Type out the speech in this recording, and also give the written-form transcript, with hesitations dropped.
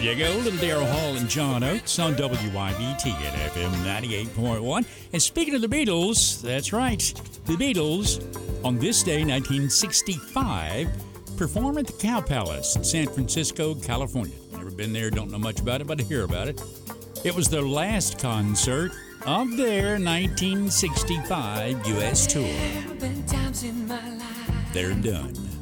you go. Little Daryl Hall and John Oates on WYBT at FM 98.1. And speaking of the Beatles, that's right, the Beatles on this day, 1965, perform at the Cow Palace in San Francisco, California. Never been there, don't know much about it, but I hear about it. It was their last concert of their 1965 U.S. tour. They're done.